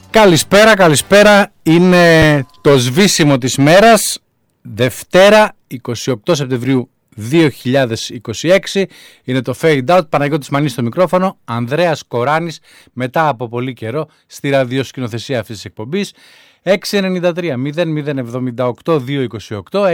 Καλησπέρα. Είναι το σβήσιμο της μέρας, Δευτέρα 28 Σεπτεμβρίου 2026. Είναι το Fade Out. Παναγιώτης Μανής στο μικρόφωνο, Ανδρέας Κοράνης μετά από πολύ καιρό στη ραδιοσκηνοθεσία αυτής της εκπομπής. 693-0078-228,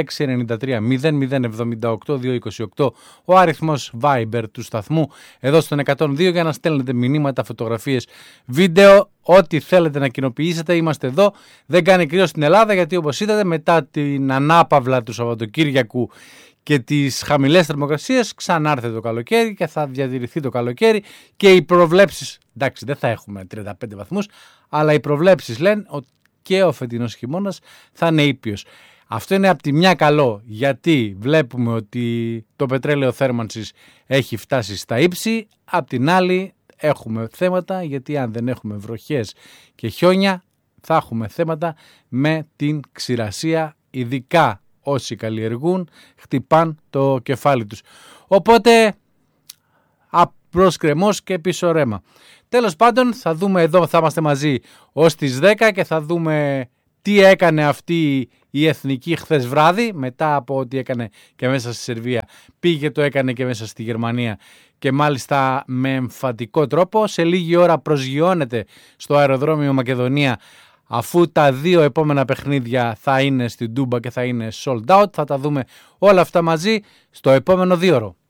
693-0078-228 ο αριθμός Viber του σταθμού εδώ στον 102 για να στέλνετε μηνύματα, φωτογραφίες, βίντεο, ό,τι θέλετε να κοινοποιήσετε. Είμαστε εδώ. Δεν κάνει κρύο στην Ελλάδα γιατί, όπως είδατε, μετά την ανάπαυλα του Σαββατοκύριακου και τις χαμηλές θερμοκρασίες ξανάρθε το καλοκαίρι και θα διατηρηθεί το καλοκαίρι και οι προβλέψεις, εντάξει δεν θα έχουμε 35 βαθμούς, αλλά οι προβλέψεις λένε ότι και ο φετινός χειμώνας θα είναι ήπιος. Αυτό είναι από τη μια καλό, γιατί βλέπουμε ότι το πετρέλαιο θέρμανσης έχει φτάσει στα ύψη. Απ' την άλλη έχουμε θέματα, γιατί αν δεν έχουμε βροχές και χιόνια θα έχουμε θέματα με την ξηρασία, ειδικά όσοι καλλιεργούν χτυπάν το κεφάλι τους. Οπότε προς κρεμός και πίσω ρέμα. Τέλος πάντων θα δούμε εδώ, θα είμαστε μαζί ως τις 10 και θα δούμε τι έκανε αυτή η εθνική χθες βράδυ, μετά από ό,τι έκανε και μέσα στη Σερβία, πήγε το έκανε και μέσα στη Γερμανία και μάλιστα με εμφαντικό τρόπο. Σε λίγη ώρα προσγειώνεται στο αεροδρόμιο Μακεδονία, αφού τα δύο επόμενα παιχνίδια θα είναι στην Τούμπα και θα είναι sold out. Θα τα δούμε όλα αυτά μαζί στο επόμενο 2ωρο.